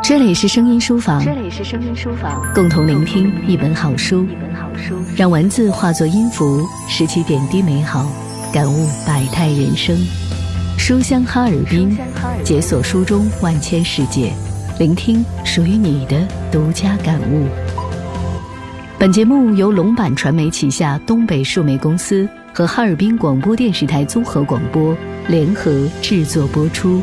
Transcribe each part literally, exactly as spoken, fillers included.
这里是声音书房， 这里是声音书房， 共同聆听一本好书， 一本好书， 让文字化作音符，拾起点滴美好，感悟百态人生。书香哈尔滨，解锁书中万千世界，聆听属于你的独家感悟。本节目由龙版传媒旗下东北数媒公司和哈尔滨广播电视台综合广播联合制作播出。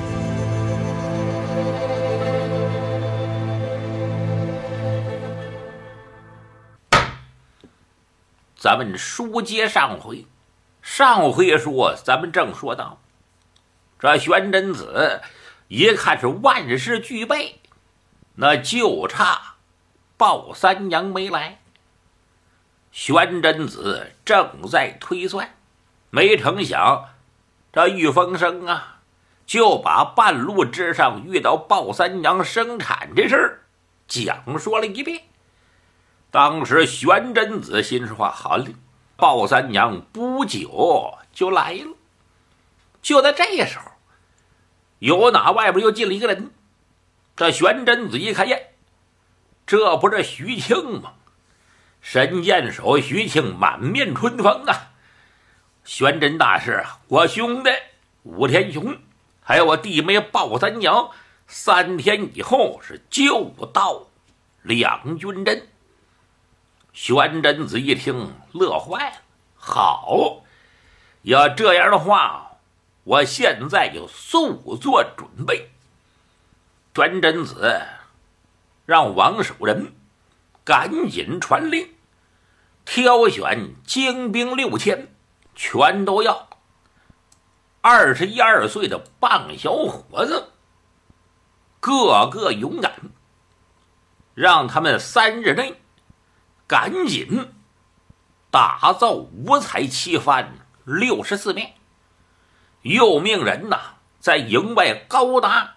咱们书接上回，上回说咱们正说到，这玄真子一看是万事俱备，那就差鲍三娘没来。玄真子正在推算，没成想这玉风生啊，就把半路之上遇到鲍三娘生产这事儿讲说了一遍。当时玄真子心说好了，鲍三娘不久就来了。就在这时候，有哪外边又进了一个人。这玄真子一看呀，这不是徐庆吗？神箭手徐庆满面春风啊！玄真大师，我兄弟武天雄还有我弟妹鲍三娘，三天以后是就到两军阵。玄真子一听乐坏了，好，要这样的话，我现在就速做准备。玄真子让王守仁赶紧传令，挑选精兵六千，全都要二十一二岁的棒小伙子，个个勇敢，让他们三日内赶紧打造五彩旗幡六十四面，又命人呐在营外高搭